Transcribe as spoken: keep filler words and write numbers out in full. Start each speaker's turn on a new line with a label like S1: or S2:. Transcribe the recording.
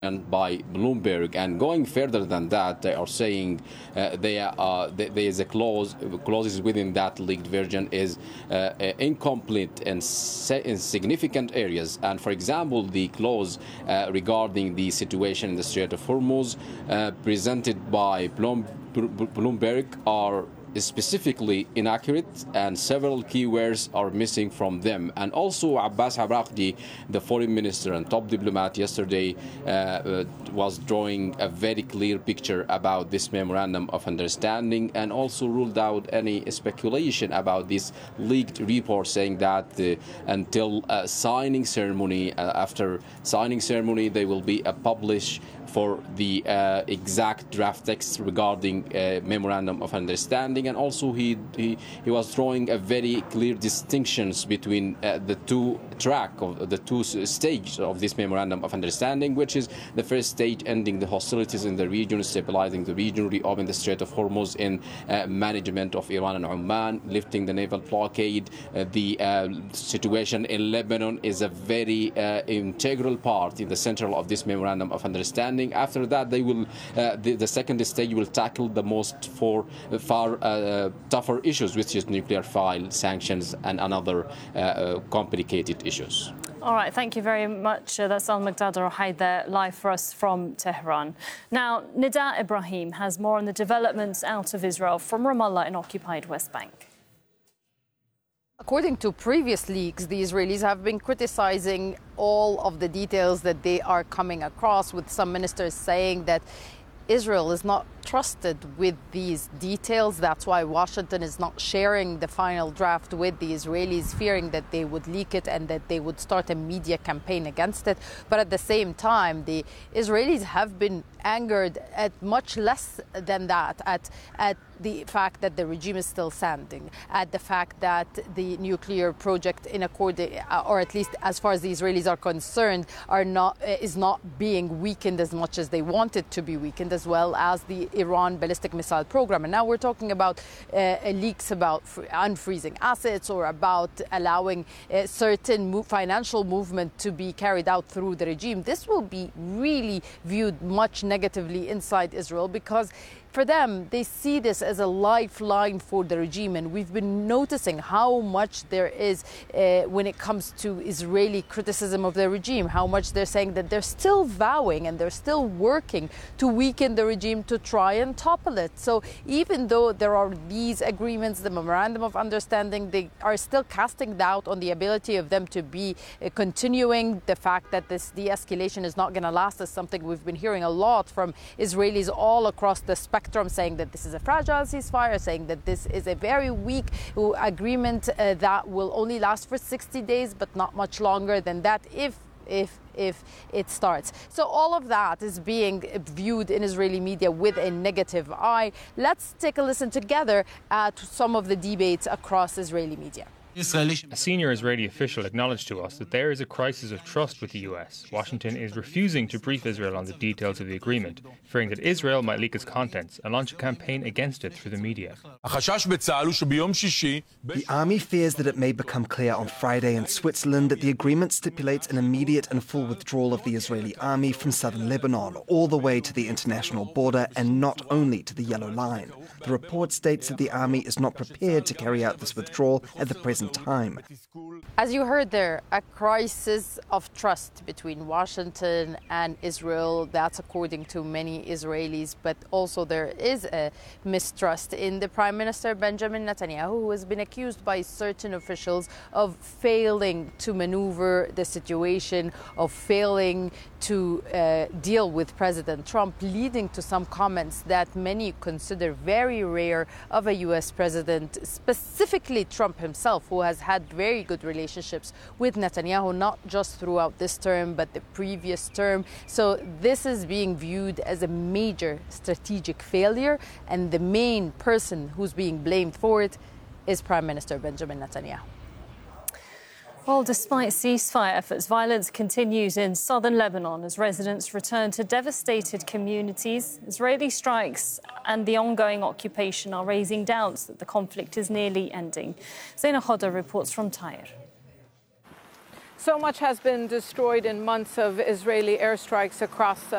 S1: by Bloomberg, and going further than that, they are saying uh, they uh, there is a clause clauses within that leaked version is uh, incomplete in, in significant areas. And for example, the clause uh, regarding the situation in the Strait of Hormuz uh, presented by Bloom, Bloomberg are specifically inaccurate, and several keywords are missing from them. And also Abbas Abraqdi, the foreign minister and top diplomat, yesterday uh, uh, was drawing a very clear picture about this memorandum of understanding, and also ruled out any speculation about this leaked report, saying that uh, until uh, signing ceremony, uh, after signing ceremony, they will be a publish for the uh, exact draft text regarding uh, memorandum of understanding. And also he, he he was drawing a very clear distinctions between uh, the two track of the two stages of this memorandum of understanding, which is the first stage ending the hostilities in the region, stabilizing the region, reopening the Strait of Hormuz, in uh, management of Iran and Oman, lifting the naval blockade. Uh, the uh, situation in Lebanon is a very uh, integral part in the center of this memorandum of understanding. After that, they will uh, the, the second stage will tackle the most for far uh, tougher issues, which is nuclear file, sanctions, and another uh, uh, complicated issues.
S2: All right, thank you very much. Uh, that's Al-Muqdad Al-Ruhayd there, live for us from Tehran. Now, Nida Ibrahim has more on the developments out of Israel from Ramallah in occupied West Bank.
S3: According to previous leaks, the Israelis have been criticizing all of the details that they are coming across, with some ministers saying that Israel is not trusted with these details. That's why Washington is not sharing the final draft with the Israelis, fearing that they would leak it and that they would start a media campaign against it. But at the same time, the Israelis have been angered at much less than that, at, at the fact that the regime is still standing, at the fact that the nuclear project, in accord, or at least as far as the Israelis are concerned, are not is not being weakened as much as they want it to be weakened, as well as the Iran ballistic missile program. And now we're talking about uh, leaks about unfreezing assets, or about allowing uh, certain mo- financial movement to be carried out through the regime. This will be really viewed much negatively inside Israel, because for them, they see this as a lifeline for the regime. And we've been noticing how much there is uh, when it comes to Israeli criticism of the regime, how much they're saying that they're still vowing and they're still working to weaken the regime, to try and topple it. So even though there are these agreements, the memorandum of understanding, they are still casting doubt on the ability of them to be uh, continuing. The fact that this de-escalation is not going to last is something we've been hearing a lot from Israelis all across the spectrum, saying that this is a fragile ceasefire, saying that this is a very weak agreement uh, that will only last for sixty days, but not much longer than that if if if it starts. So all of that is being viewed in Israeli media with a negative eye. Let's take a listen together at some of the debates across Israeli media.
S4: A senior Israeli official acknowledged to us that there is a crisis of trust with the U S. Washington is refusing to brief Israel on the details of the agreement, fearing that Israel might leak its contents and launch a campaign against it through the media.
S5: The army fears that it may become clear on Friday in Switzerland that the agreement stipulates an immediate and full withdrawal of the Israeli army from southern Lebanon, all the way to the international border, and not only to the Yellow Line. The report states that the army is not prepared to carry out this withdrawal at the present time.
S3: As you heard there, a crisis of trust between Washington and Israel. That's according to many Israelis. But also there is a mistrust in the Prime Minister Benjamin Netanyahu, who has been accused by certain officials of failing to maneuver the situation, of failing to uh, deal with President Trump, leading to some comments that many consider very rare of a U S president, specifically Trump himself, who has had very good relationships with Netanyahu, not just throughout this term, but the previous term. So this is being viewed as a major strategic failure, and the main person who's being blamed for it is Prime Minister Benjamin Netanyahu.
S2: Well, despite ceasefire efforts, violence continues in southern Lebanon as residents return to devastated communities. Israeli strikes and the ongoing occupation are raising doubts that the conflict is nearly ending. Zaina Khoda reports from Tyre.
S6: So much has been destroyed in months of Israeli airstrikes across uh,